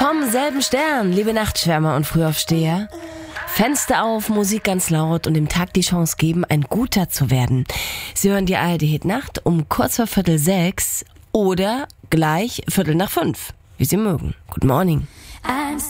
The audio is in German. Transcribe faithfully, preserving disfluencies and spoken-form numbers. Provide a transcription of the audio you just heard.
Vom selben Stern, liebe Nachtschwärmer und Frühaufsteher. Fenster auf, Musik ganz laut und dem Tag die Chance geben, ein Guter zu werden. Sie hören die A R D Hit Nacht um kurz vor Viertel sechs oder gleich Viertel nach fünf, wie Sie mögen. Good morning.